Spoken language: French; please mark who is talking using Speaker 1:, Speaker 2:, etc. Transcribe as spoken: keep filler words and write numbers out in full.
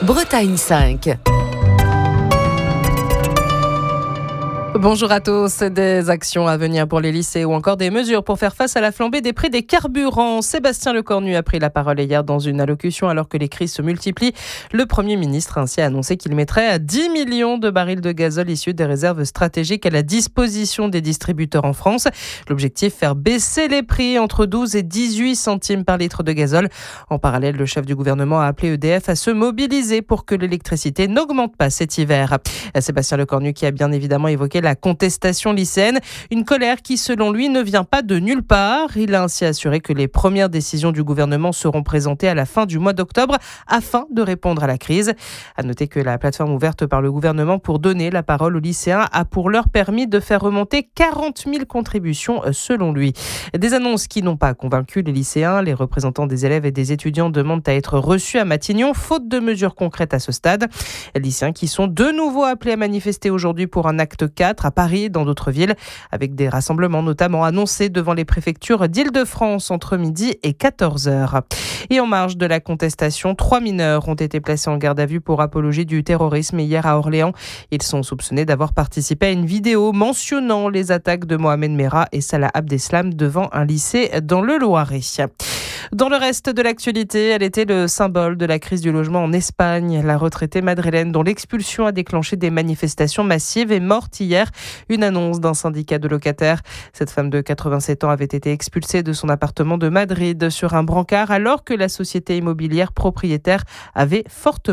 Speaker 1: Bretagne cinq. Bonjour à tous. Des actions à venir pour les lycées ou encore des mesures pour faire face à la flambée des prix des carburants. Sébastien Lecornu a pris la parole hier dans une allocution alors que les crises se multiplient. Le Premier ministre a ainsi annoncé qu'il mettrait dix millions de barils de gazole issus des réserves stratégiques à la disposition des distributeurs en France. L'objectif, faire baisser les prix entre douze et dix-huit centimes par litre de gazole. En parallèle, le chef du gouvernement a appelé E D F à se mobiliser pour que l'électricité n'augmente pas cet hiver. Sébastien Lecornu qui a bien évidemment évoqué la contestation lycéenne, une colère qui selon lui ne vient pas de nulle part. Il a ainsi assuré que les premières décisions du gouvernement seront présentées à la fin du mois d'octobre afin de répondre à la crise. À noter que la plateforme ouverte par le gouvernement pour donner la parole aux lycéens a pour l'heure permis de faire remonter quarante mille contributions selon lui. Des annonces qui n'ont pas convaincu les lycéens. Les représentants des élèves et des étudiants demandent à être reçus à Matignon, faute de mesures concrètes à ce stade. Les lycéens qui sont de nouveau appelés à manifester aujourd'hui pour un acte quatre à Paris et dans d'autres villes, avec des rassemblements notamment annoncés devant les préfectures d'Île-de-France entre midi et quatorze heures. Et en marge de la contestation, trois mineurs ont été placés en garde à vue pour apologie du terrorisme hier à Orléans. Ils sont soupçonnés d'avoir participé à une vidéo mentionnant les attaques de Mohamed Merah et Salah Abdeslam devant un lycée dans le Loiret. Dans le reste de l'actualité, elle était le symbole de la crise du logement en Espagne. La retraitée madrilène, dont l'expulsion a déclenché des manifestations massives, est morte hier. Une annonce d'un syndicat de locataires. Cette femme de quatre-vingt-sept ans avait été expulsée de son appartement de Madrid sur un brancard alors que la société immobilière propriétaire avait fortement